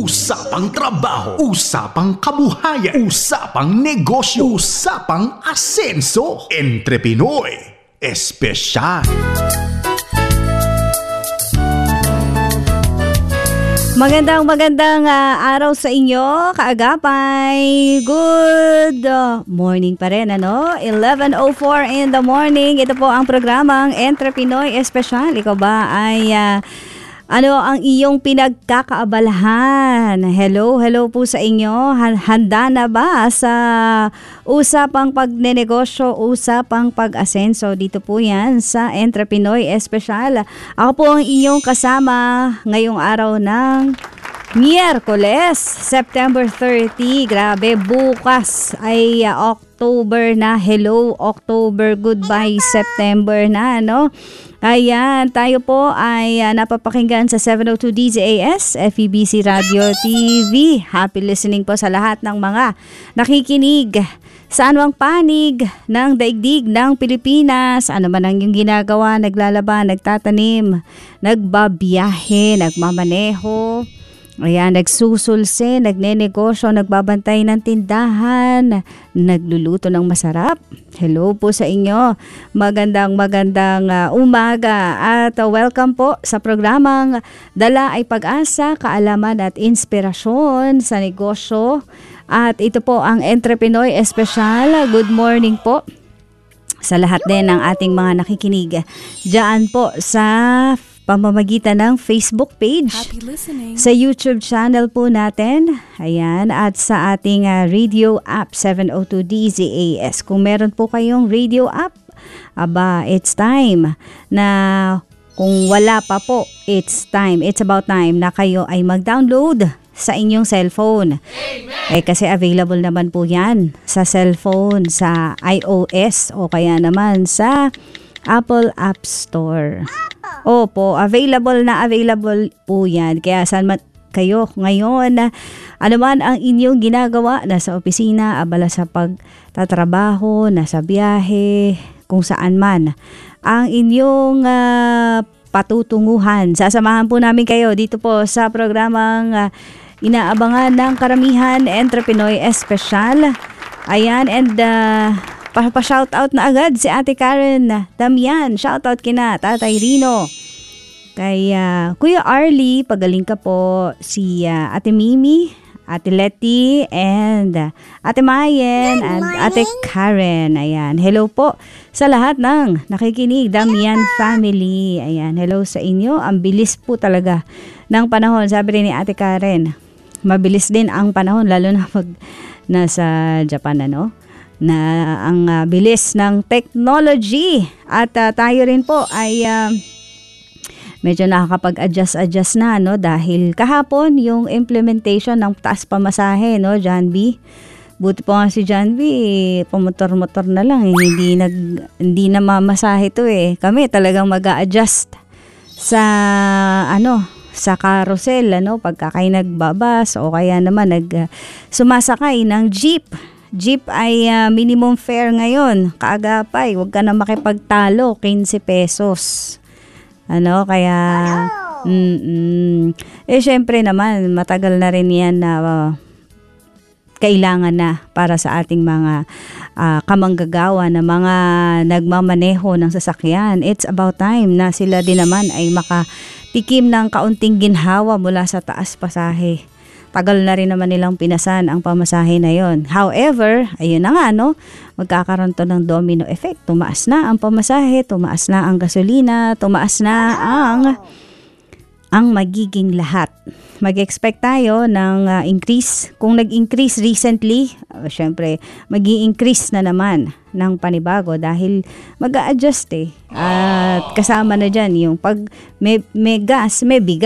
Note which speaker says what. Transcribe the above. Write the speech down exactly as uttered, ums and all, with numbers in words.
Speaker 1: Usapang trabaho, usapang kabuhayan, usapang negosyo, usapang asenso. Entre Pinoy Espesyal.
Speaker 2: Magandang magandang uh, araw sa inyo, kaagapay. Good uh, morning pa rin, ano? eleven oh four in the morning. Ito po ang programang Entre Pinoy Espesyal. Ikaw ba ay uh, ano ang iyong pinagkakaabalahan? Hello, hello po sa inyo. Handa na ba sa usapang pagnenegosyo, usapang pag-asenso? Dito po yan sa Entre Pinoy Espesyal. Ako po ang inyong kasama ngayong araw ng Miyerkules, September thirty. Grabe, bukas ay uh, October na. Hello, October. Goodbye, September na, no? Ayan, tayo po ay uh, napapakinggan sa seven oh two D Z A S, F E B C Radio T V. Happy listening po sa lahat ng mga nakikinig sa anumang panig ng daigdig ng Pilipinas. Ano man ang yung ginagawa, naglalaban, nagtatanim, nagbabiyahe, nagmamaneho. Ayan, nagsusulse, nagnenegosyo, nagbabantay ng tindahan, nagluluto ng masarap. Hello po sa inyo. Magandang magandang uh, umaga at uh, welcome po sa programang Dala ay Pag-asa, Kaalaman at Inspirasyon sa Negosyo. At ito po ang Entre Pinoy Espesyal. Good morning po sa lahat din ng ating mga nakikinig diyan po sa pamamagitan ng Facebook page, sa YouTube channel po natin, ayan, at sa ating uh, radio app seven oh two D Z A S. Kung meron po kayong radio app, aba, it's time na kung wala pa po, it's time, it's about time na kayo ay mag-download sa inyong cellphone. Amen. Eh kasi available naman po yan sa cellphone, sa iOS o kaya naman sa Apple App Store. Opo, available na available po yan. Kaya saan man kayo ngayon, ano man ang inyong ginagawa, nasa opisina, abala sa pagtatrabaho, nasa biyahe, kung saan man ang inyong uh, patutunguhan. Sasamahan po namin kayo dito po sa programang uh, inaabangan ng karamihan, Entre Pinoy Espesyal. Ayan, and uh, pa-shoutout na agad si Ate Karen Damian. Shoutout kina Tatay Rino. Kay uh, Kuya Arlie, pagaling ka po. Si uh, Ate Mimi, Ate Letty, and uh, Ate Mayen, and Ate Karen. Ayan, hello po sa lahat ng nakikinig, Damian family. Ayan, hello sa inyo. Ang bilis po talaga ng panahon. Sabi rin ni Ate Karen, mabilis din ang panahon, lalo na pag nasa Japan, ano? Na ang uh, bilis ng technology at uh, tayo rin po ay uh, medyo nakakapag-adjust-adjust na, no, dahil kahapon yung implementation ng taas pamasahe, no, John B. Buti po nga si John B, pumotor-motor na lang, eh. hindi nag hindi na mamasahe to eh. Kami talagang mag-a-adjust sa ano, sa carousel, ano, pagka kayo nagbabas o kaya naman nag uh, sumasakay ng jeep. Jeep ay uh, minimum fare ngayon, kaagapay, huwag ka na makipagtalo, fifteen pesos. Ano, kaya, mm-mm. eh syempre naman, matagal na rin yan na uh, kailangan na para sa ating mga uh, kamanggagawa na mga nagmamaneho ng sasakyan. It's about time na sila din naman ay makatikim ng kaunting ginhawa mula sa taas pasahe. Tagal na rin naman nilang pinasan ang pamasahe na yon. However, ayun na nga, no, magkakaroon to ng domino effect. Tumaas na ang pamasahe, tumaas na ang gasolina, tumaas na ang ang magiging lahat. Mag-expect tayo ng uh, increase. Kung nag-increase recently, uh, syempre, mag-i-increase na naman ng panibago dahil mag-a-adjust eh. At kasama na dyan yung pag may, may gas, may bigas.